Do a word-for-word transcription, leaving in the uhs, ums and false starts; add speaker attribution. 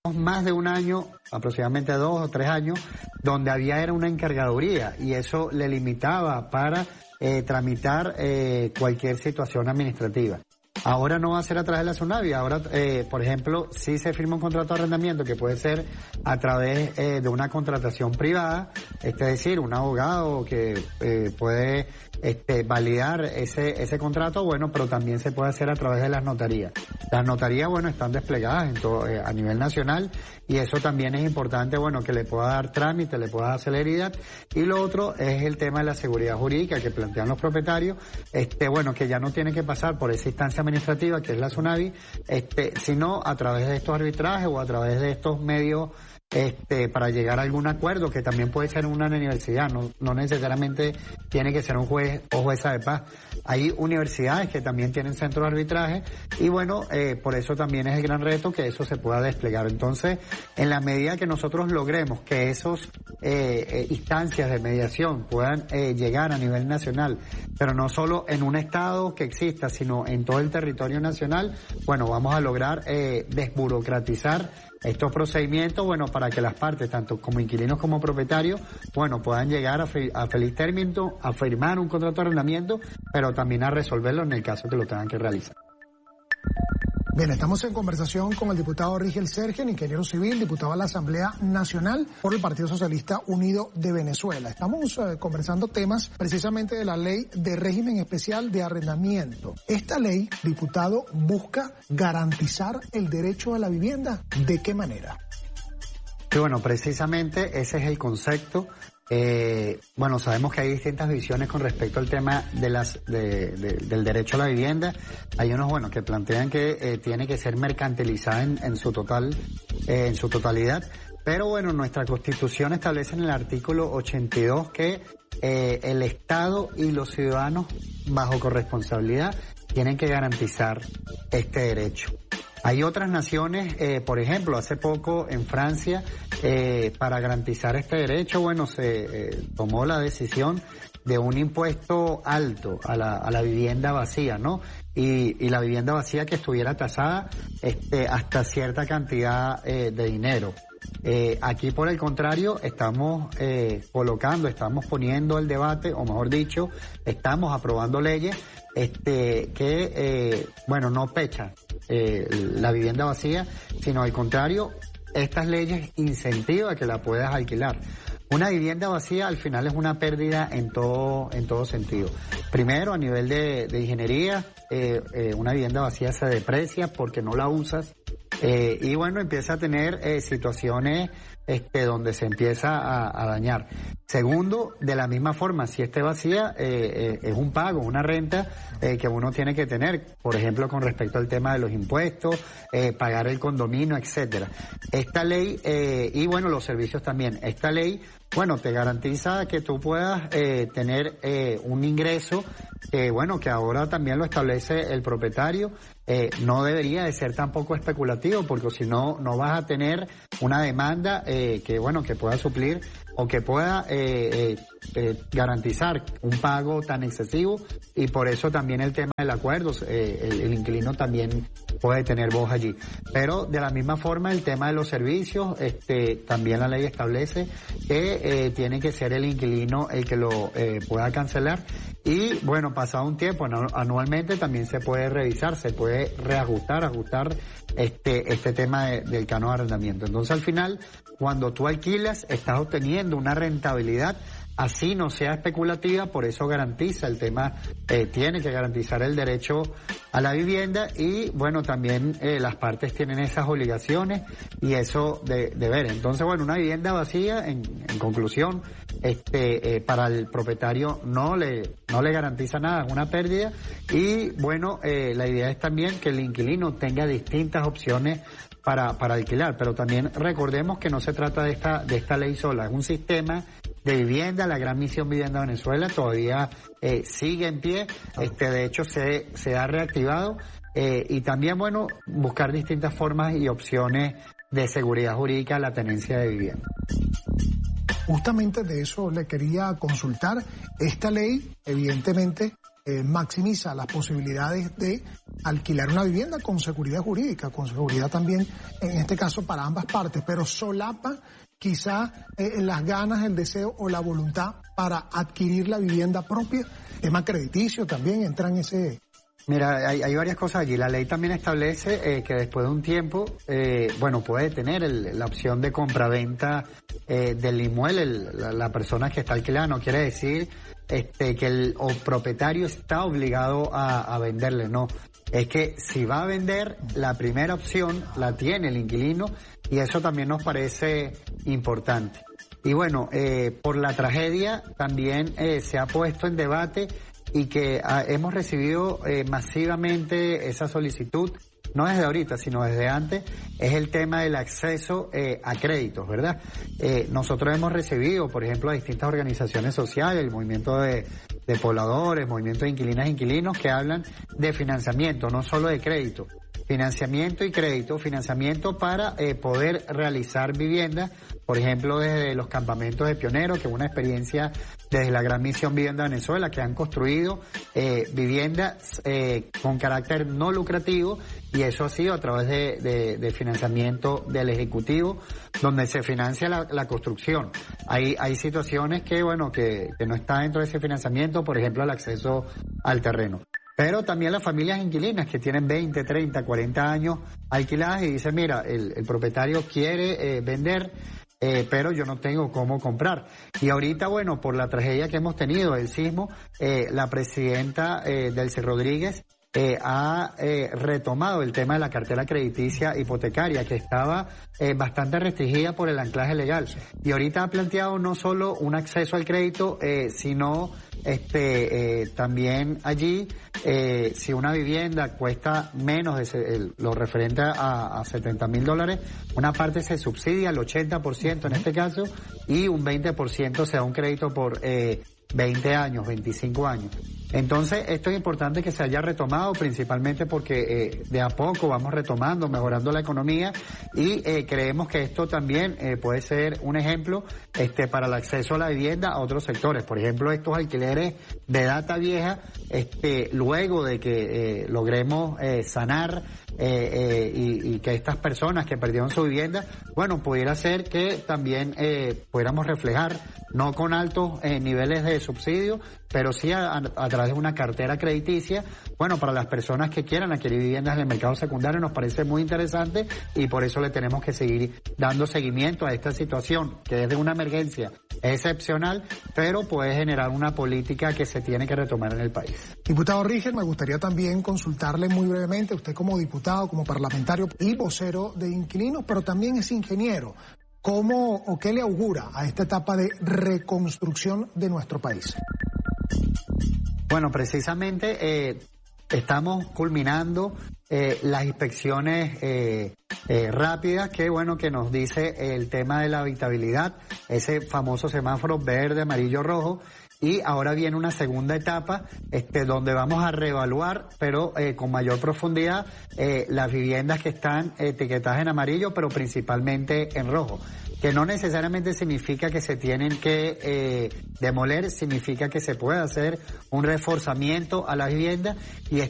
Speaker 1: más de un año, aproximadamente dos o tres años, donde había era una encargaduría y eso le limitaba para eh, tramitar eh, cualquier situación administrativa. Ahora no va a ser a través de la SUNAVI, ahora, eh, por ejemplo, sí se firma un contrato de arrendamiento que puede ser a través eh, de una contratación privada, es decir, un abogado que eh, puede este, validar ese ese contrato, bueno, pero también se puede hacer a través de las notarías. Las notarías, bueno, están desplegadas en todo, eh, a nivel nacional y eso también es importante, bueno, que le pueda dar trámite, le pueda dar celeridad. Y lo otro es el tema de la seguridad jurídica que plantean los propietarios, este, bueno, que ya no tiene que pasar por esa instancia administrativa que es la SUNAVI, este, sino a través de estos arbitrajes o a través de estos medios este, para llegar a algún acuerdo, que también puede ser una universidad, no, no necesariamente tiene que ser un juez o jueza de paz. Hay universidades que también tienen centros de arbitraje y bueno, eh, por eso también es el gran reto que eso se pueda desplegar. Entonces, en la medida que nosotros logremos que esos eh, eh, instancias de mediación puedan eh, llegar a nivel nacional, pero no solo en un estado que exista, sino en todo el territorio nacional, bueno, vamos a lograr eh, desburocratizar estos procedimientos, bueno, para que las partes, tanto como inquilinos como propietarios, bueno, puedan llegar a, fe, a feliz término, a firmar un contrato de arrendamiento, pero también a resolverlo en el caso que lo tengan que realizar.
Speaker 2: Bien, estamos en conversación con el diputado Rigel Sergen, ingeniero civil, diputado a la Asamblea Nacional por el Partido Socialista Unido de Venezuela. Estamos eh, conversando temas precisamente de la ley de régimen especial de arrendamiento. Esta ley, diputado, busca garantizar el derecho a la vivienda. ¿De qué manera?
Speaker 1: Sí, bueno, precisamente ese es el concepto. Eh, bueno, sabemos que hay distintas visiones con respecto al tema de las de, de, del derecho a la vivienda. Hay unos, bueno, que plantean que eh, tiene que ser mercantilizada en, en su total, eh, en su totalidad. Pero bueno, nuestra Constitución establece en el artículo ochenta y dos que eh, el Estado y los ciudadanos, bajo corresponsabilidad, tienen que garantizar este derecho. Hay otras naciones, eh, por ejemplo, hace poco en Francia, eh, para garantizar este derecho, bueno, se eh, tomó la decisión de un impuesto alto a la, a la vivienda vacía, ¿no? Y, y la vivienda vacía que estuviera tasada este, hasta cierta cantidad eh, de dinero. Eh, aquí, por el contrario, estamos eh, colocando, estamos poniendo el debate, o mejor dicho, estamos aprobando leyes este, que, eh, bueno, no pechan eh, la vivienda vacía, sino al contrario, estas leyes incentivan que la puedas alquilar. Una vivienda vacía al final es una pérdida en todo en todo sentido. Primero, a nivel de, de ingeniería, eh, eh, una vivienda vacía se deprecia porque no la usas. Eh, y bueno, empieza a tener eh, situaciones este, donde se empieza a, a dañar. Segundo, de la misma forma, si esté vacía, eh, eh, es un pago, una renta eh, que uno tiene que tener, por ejemplo, con respecto al tema de los impuestos, eh, pagar el condominio, etcétera. Esta ley, eh, y bueno, los servicios también, esta ley, bueno, te garantiza que tú puedas eh, tener eh, un ingreso que, bueno, que ahora también lo establece el propietario. Eh, no debería de ser tampoco especulativo, porque si no, no vas a tener una demanda eh, que, bueno, que pueda suplir o que pueda eh, eh, eh, garantizar un pago tan excesivo, y por eso también el tema del acuerdo, eh, el, el inquilino también puede tener voz allí. Pero de la misma forma el tema de los servicios, este, también la ley establece que eh, tiene que ser el inquilino el que lo eh, pueda cancelar, y bueno, pasado un tiempo, anualmente también se puede revisar, se puede reajustar, ajustar este, este tema de, del canon de arrendamiento. Entonces al final, cuando tú alquilas, estás obteniendo una rentabilidad, así no sea especulativa, por eso garantiza el tema, eh, tiene que garantizar el derecho a la vivienda, y bueno, también eh, las partes tienen esas obligaciones y eso de, de ver. Entonces, bueno, una vivienda vacía, en, en conclusión, este, eh, para el propietario no le, no le garantiza nada, es una pérdida, y bueno, eh, la idea es también que el inquilino tenga distintas opciones para, para alquilar, pero también recordemos que no se trata de esta, de esta ley sola, es un sistema de vivienda. La Gran Misión Vivienda Venezuela todavía eh, sigue en pie, este, de hecho se, se ha reactivado, eh, y también, bueno, buscar distintas formas y opciones de seguridad jurídica a la tenencia de vivienda.
Speaker 2: Justamente de eso le quería consultar. Esta ley, evidentemente, eh, maximiza las posibilidades de alquilar una vivienda con seguridad jurídica, con seguridad también, en este caso, para ambas partes, pero solapa quizá eh, las ganas, el deseo o la voluntad para adquirir la vivienda propia. Tema crediticio también entra en ese...
Speaker 1: Mira, hay, hay varias cosas allí. La ley también establece eh, que después de un tiempo, eh, bueno, puede tener el, la opción de compraventa eh, del inmueble, el, la, la persona que está alquilando. No quiere decir este, que el o propietario está obligado a, a venderle, no. Es que si va a vender, la primera opción la tiene el inquilino y eso también nos parece importante. Y bueno, eh, por la tragedia también eh, se ha puesto en debate y que ah, hemos recibido eh, masivamente esa solicitud, no desde ahorita, sino desde antes, es el tema del acceso eh, a créditos, ¿verdad? Eh, nosotros hemos recibido, por ejemplo, a distintas organizaciones sociales, el movimiento de, de pobladores, movimiento de inquilinas e inquilinos, que hablan de financiamiento, no solo de crédito. Financiamiento y crédito, financiamiento para eh, poder realizar viviendas, por ejemplo, desde los campamentos de pioneros, que es una experiencia desde la Gran Misión Vivienda Venezuela, que han construido eh, viviendas eh, con carácter no lucrativo, y eso ha sido a través de, de, de financiamiento del Ejecutivo, donde se financia la, la construcción. Hay, hay situaciones que, bueno, que, que no están dentro de ese financiamiento, por ejemplo, el acceso al terreno. Pero también las familias inquilinas que tienen veinte, treinta, cuarenta años alquiladas y dicen, mira, el, el propietario quiere eh, vender, eh, pero yo no tengo cómo comprar. Y ahorita, bueno, por la tragedia que hemos tenido, el sismo, eh, la presidenta eh, Delcy Rodríguez eh, ha eh, retomado el tema de la cartera crediticia hipotecaria, que estaba eh, bastante restringida por el anclaje legal. Y ahorita ha planteado no solo un acceso al crédito, eh, sino este eh, también allí, eh, si una vivienda cuesta menos de se, el, lo referente a, a setenta mil dólares, una parte se subsidia, el ochenta por ciento en este caso, y un veinte por ciento se da un crédito por eh, veinte años, veinticinco años. Entonces, esto es importante que se haya retomado, principalmente porque eh, de a poco vamos retomando, mejorando la economía, y eh, creemos que esto también eh, puede ser un ejemplo este para el acceso a la vivienda a otros sectores. Por ejemplo, estos alquileres de data vieja, este luego de que eh, logremos eh, sanar eh, eh, y, y que estas personas que perdieron su vivienda, bueno, pudiera ser que también eh, pudiéramos reflejar, no con altos eh, niveles de subsidio, pero sí a, a, a través de una cartera crediticia, bueno, para las personas que quieran adquirir viviendas en el mercado secundario nos parece muy interesante y por eso le tenemos que seguir dando seguimiento a esta situación, que es de una emergencia excepcional, pero puede generar una política que se tiene que retomar en el país.
Speaker 2: Diputado Rigel, me gustaría también consultarle muy brevemente, usted como diputado, como parlamentario y vocero de inquilinos, pero también es ingeniero. ¿Cómo o qué le augura a esta etapa de reconstrucción de nuestro país?
Speaker 1: Bueno, precisamente eh, estamos culminando eh, las inspecciones eh, eh, rápidas que, bueno, que nos dice el tema de la habitabilidad, ese famoso semáforo verde, amarillo, rojo. Y ahora viene una segunda etapa, este, donde vamos a reevaluar, pero eh, con mayor profundidad, eh, las viviendas que están etiquetadas en amarillo, pero principalmente en rojo. Que no necesariamente significa que se tienen que eh, demoler, significa que se puede hacer un reforzamiento a la vivienda y